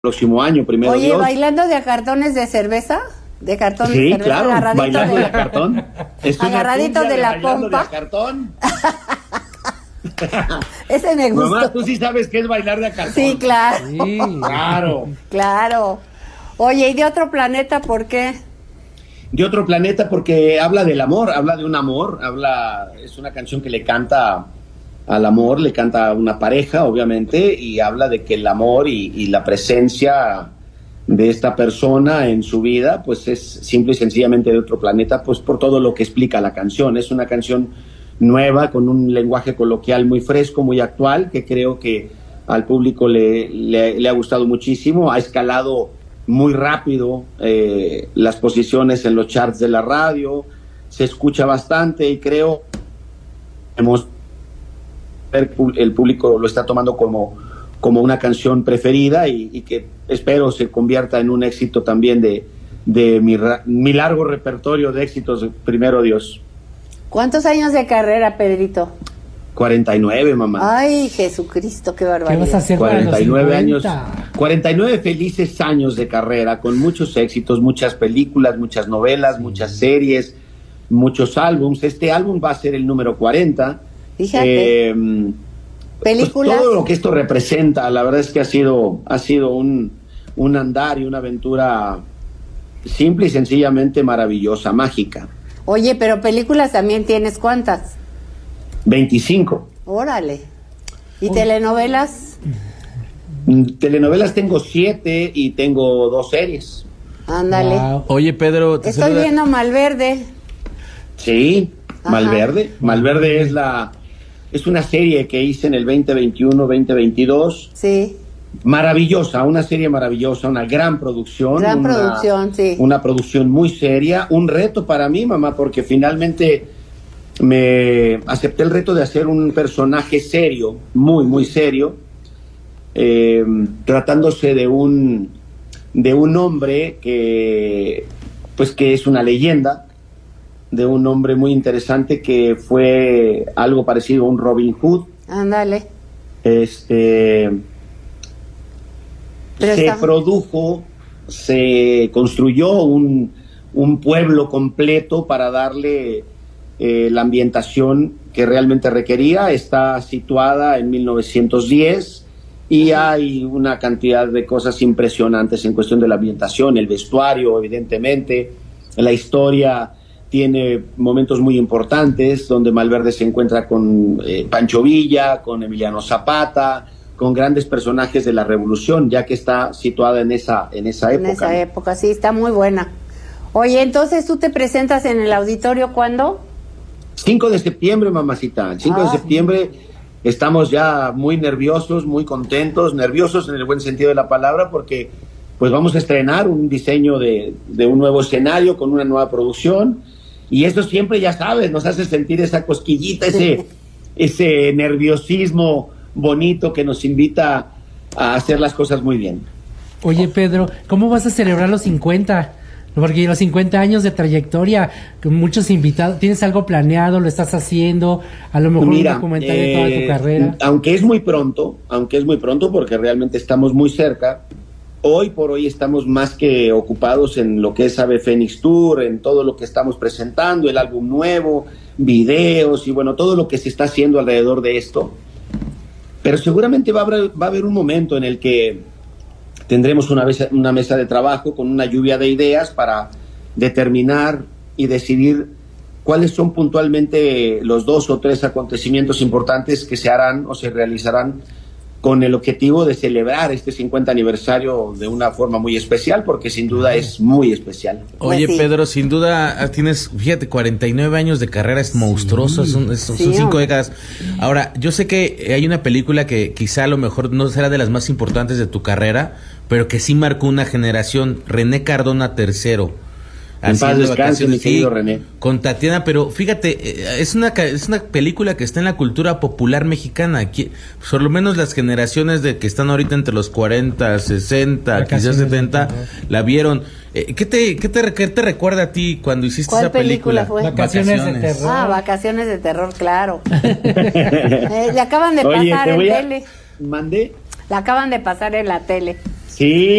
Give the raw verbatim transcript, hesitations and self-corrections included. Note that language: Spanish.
próximo año, primero Oye, Dios. ¿bailando de a cartones de cerveza? ¿De cartón sí, de cerveza? Claro, bailando de, de a cartón. Es agarradito de la pompa. De a cartón. Ese me gustó. Mamá, tú sí sabes qué es bailar de a cartón. Sí, claro. Sí, claro. Claro. Oye, ¿y de otro planeta por qué? De otro planeta porque habla del amor, habla de un amor, habla, es una canción que le canta al amor, le canta a una pareja, obviamente, y habla de que el amor y, y la presencia de esta persona en su vida, pues es simple y sencillamente de otro planeta, pues por todo lo que explica la canción. Es una canción nueva, con un lenguaje coloquial muy fresco, muy actual, que creo que al público le, le, le ha gustado muchísimo. Ha escalado muy rápido eh, las posiciones en los charts de la radio, se escucha bastante y creo hemos el público lo está tomando como, como una canción preferida y, y que espero se convierta en un éxito también de, de mi, mi largo repertorio de éxitos, primero Dios. ¿Cuántos años de carrera, Pedrito? cuarenta y nueve, mamá. Ay, Jesucristo, qué barbaridad. ¿Qué vas a hacer cuarenta y nueve para los años, cuarenta y nueve felices años de carrera, con muchos éxitos, muchas películas, muchas novelas, muchas series, muchos álbums. Este álbum va a ser el número cuarenta. Fíjate. Eh, películas. Pues todo lo que esto representa, la verdad es que ha sido, ha sido un, un andar y una aventura simple y sencillamente maravillosa, mágica. Oye, pero películas también tienes, ¿cuántas? veinticinco. Órale. ¿Y oh. telenovelas? Telenovelas tengo siete y tengo dos series. Ándale. Wow. Oye, Pedro, te estoy saluda... viendo Malverde. Sí, Ajá. Malverde. Malverde es la es una serie que hice en el veinte veintiuno, veinte veintidós. Sí. Maravillosa, una serie maravillosa, una gran producción. Gran una, producción, sí. Una producción muy seria, un reto para mí, mamá, porque finalmente me acepté el reto de hacer un personaje serio, muy, muy serio, eh, tratándose de un de un hombre que pues que es una leyenda, de un hombre muy interesante que fue algo parecido a un Robin Hood. Ándale. Este Pero se está... produjo, se construyó un, un pueblo completo para darle eh, la ambientación que realmente requería. Está situada en mil novecientos diez y Ajá. hay una cantidad de cosas impresionantes en cuestión de la ambientación, el vestuario, evidentemente, la historia tiene momentos muy importantes donde Malverde se encuentra con eh, Pancho Villa, con Emiliano Zapata, con grandes personajes de la revolución, ya que está situada en esa, en esa época. En esa época, sí, está muy buena. Oye, entonces, ¿tú te presentas en el auditorio cuándo? cinco de septiembre, mamacita. El cinco ah, de septiembre sí. Estamos ya muy nerviosos, muy contentos, nerviosos en el buen sentido de la palabra, porque pues vamos a estrenar un diseño de, de un nuevo escenario con una nueva producción, y eso siempre, ya sabes, nos hace sentir esa cosquillita, ese, ese nerviosismo bonito que nos invita a hacer las cosas muy bien. Oye, Pedro, ¿cómo vas a celebrar los cincuenta? Porque los cincuenta años de trayectoria, con muchos invitados, ¿tienes algo planeado? ¿Lo estás haciendo? A lo mejor Mira, un documental eh, de toda tu carrera. Aunque es muy pronto, aunque es muy pronto porque realmente estamos muy cerca, hoy por hoy estamos más que ocupados en lo que es Ave Fénix Tour, en todo lo que estamos presentando, el álbum nuevo, videos y bueno, todo lo que se está haciendo alrededor de esto. Pero seguramente va a haber, va a haber un momento en el que tendremos una, vez, una mesa de trabajo con una lluvia de ideas para determinar y decidir cuáles son puntualmente los dos o tres acontecimientos importantes que se harán o se realizarán con el objetivo de celebrar este cincuenta aniversario de una forma muy especial, porque sin duda es muy especial. Oye, pues sí. Pedro, sin duda tienes, fíjate, cuarenta y nueve años de carrera, es monstruoso, sí. son, son, sí, son cinco décadas. Ahora, yo sé que hay una película que quizá a lo mejor no será de las más importantes de tu carrera, pero que sí marcó una generación, René Cardona tercero. En paz descanse, mi querido sí, René. Con Tatiana, pero fíjate, es una es una película que está en la cultura popular mexicana. Aquí, por lo menos las generaciones de que están ahorita entre los cuarenta, sesenta, quizás setenta, la vieron. Eh, ¿Qué te qué te, qué te recuerda a ti cuando hiciste esa película? Fue? Vacaciones, Vacaciones de terror. Ah, Vacaciones de terror, claro. eh, le acaban de Oye, pasar te en voy a... tele. Mandé. La acaban de pasar en la tele. Sí.